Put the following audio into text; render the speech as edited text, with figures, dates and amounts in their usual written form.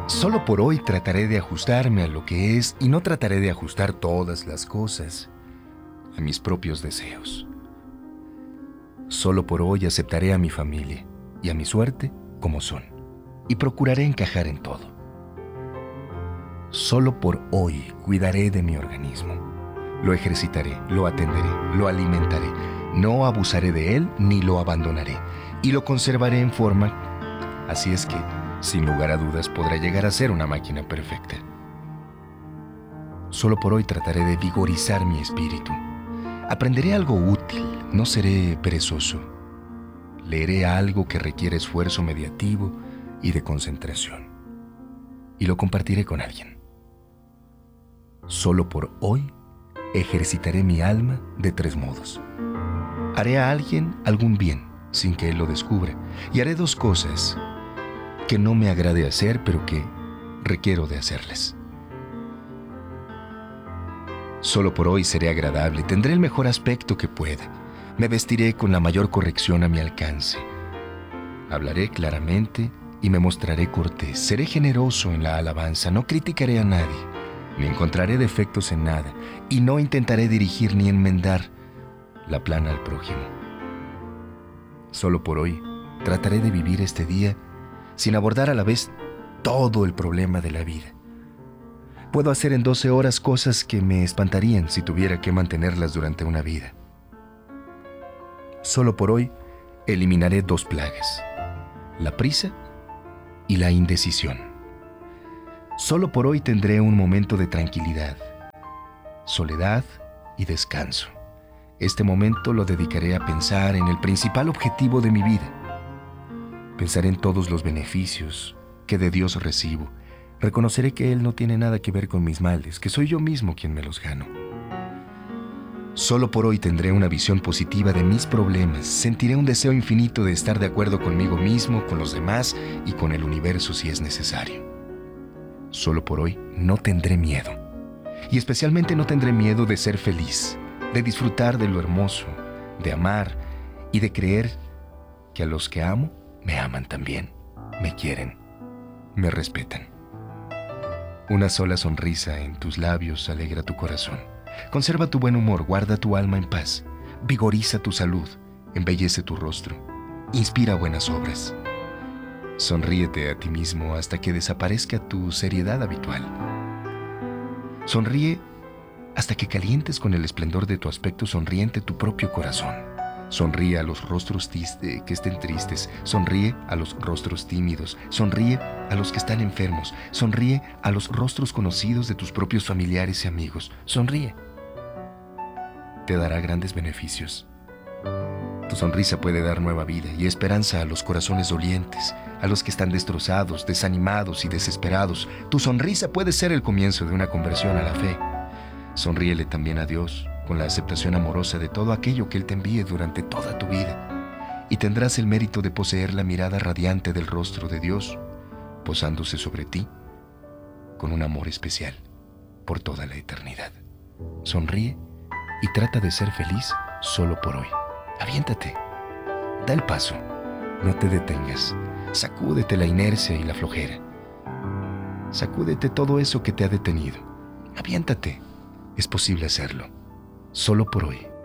Solo por hoy trataré de ajustarme a lo que es y no trataré de ajustar todas las cosas a mis propios deseos. Solo por hoy aceptaré a mi familia y a mi suerte como son y procuraré encajar en todo. Solo por hoy cuidaré de mi organismo. Lo ejercitaré, lo atenderé, lo alimentaré. No abusaré de él ni lo abandonaré y lo conservaré en forma. Así es que, sin lugar a dudas, podrá llegar a ser una máquina perfecta. Solo por hoy trataré de vigorizar mi espíritu. Aprenderé algo útil, no seré perezoso. Leeré algo que requiere esfuerzo mediativo y de concentración. Y lo compartiré con alguien. Solo por hoy ejercitaré mi alma de 3 modos. Haré a alguien algún bien sin que él lo descubra. Y haré 2 cosas que no me agrade hacer, pero que requiero de hacerlas. Solo por hoy seré agradable, tendré el mejor aspecto que pueda. Me vestiré con la mayor corrección a mi alcance. Hablaré claramente y me mostraré cortés. Seré generoso en la alabanza, no criticaré a nadie, ni encontraré defectos en nada, y no intentaré dirigir ni enmendar la plana al prójimo. Solo por hoy trataré de vivir este día sin abordar a la vez todo el problema de la vida. Puedo hacer en 12 horas cosas que me espantarían si tuviera que mantenerlas durante una vida. Solo por hoy eliminaré 2 plagas: la prisa y la indecisión. Solo por hoy tendré un momento de tranquilidad, soledad y descanso. Este momento lo dedicaré a pensar en el principal objetivo de mi vida. Pensaré en todos los beneficios que de Dios recibo. Reconoceré que Él no tiene nada que ver con mis males, que soy yo mismo quien me los gano. Solo por hoy tendré una visión positiva de mis problemas. Sentiré un deseo infinito de estar de acuerdo conmigo mismo, con los demás y con el universo si es necesario. Solo por hoy no tendré miedo. Y especialmente no tendré miedo de ser feliz, de disfrutar de lo hermoso, de amar y de creer que a los que amo me aman también, me quieren, me respetan. Una sola sonrisa en tus labios alegra tu corazón. Conserva tu buen humor, guarda tu alma en paz, vigoriza tu salud, embellece tu rostro, inspira buenas obras. Sonríete a ti mismo hasta que desaparezca tu seriedad habitual. Sonríe hasta que calientes con el esplendor de tu aspecto sonriente tu propio corazón. Sonríe a los rostros que estén tristes, sonríe a los rostros tímidos, sonríe a los que están enfermos, sonríe a los rostros conocidos de tus propios familiares y amigos. Sonríe. Te dará grandes beneficios. Tu sonrisa puede dar nueva vida y esperanza a los corazones dolientes, a los que están destrozados, desanimados y desesperados. Tu sonrisa puede ser el comienzo de una conversión a la fe. Sonríele también a Dios con la aceptación amorosa de todo aquello que Él te envíe durante toda tu vida, y tendrás el mérito de poseer la mirada radiante del rostro de Dios, posándose sobre ti con un amor especial por toda la eternidad. Sonríe y trata de ser feliz solo por hoy. Aviéntate, da el paso, no te detengas, sacúdete la inercia y la flojera. Sacúdete todo eso que te ha detenido. Aviéntate, es posible hacerlo. Solo por hoy.